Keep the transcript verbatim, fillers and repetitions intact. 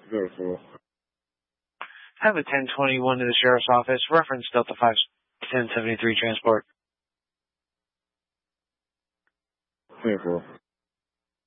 Beautiful. Have a ten twenty-one to the Sheriff's Office. Reference Delta five ten seventy-three transport. Beautiful.